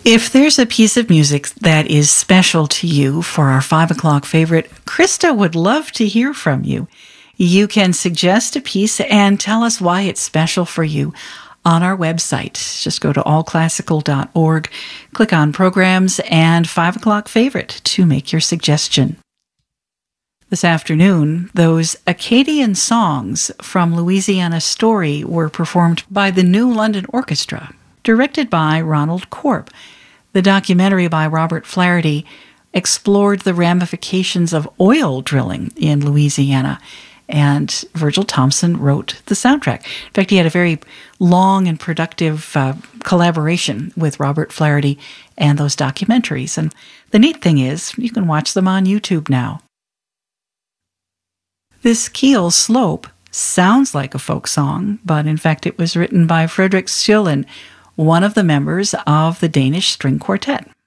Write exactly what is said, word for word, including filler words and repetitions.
If there's a piece of music that is special to you for our five o'clock favorite, Krista would love to hear from you. You can suggest a piece and tell us why it's special for you on our website. Just go to all classical dot org, click on Programs and five o'clock Favorite to make your suggestion. This afternoon, those Acadian songs from Louisiana Story were performed by the New London Orchestra, directed by Ronald Korb. The documentary by Robert Flaherty explored the ramifications of oil drilling in Louisiana, and Virgil Thomson wrote the soundtrack. In fact, he had a very long and productive uh, collaboration with Robert Flaherty and those documentaries. And the neat thing is, you can watch them on YouTube now. This Kiel Slope sounds like a folk song, but in fact it was written by Frederick Schulin, one of the members of the Danish String Quartet.